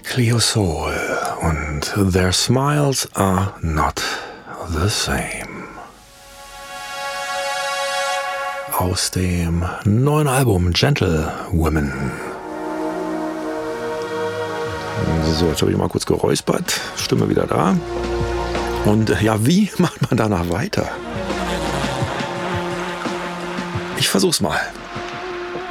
Cleo Soul und Their Smiles Are Not the Same. Aus dem neuen Album Gentlewomen. So, jetzt habe ich mal kurz geräuspert. Stimme wieder da. Und ja, wie macht man danach weiter? Ich versuch's mal.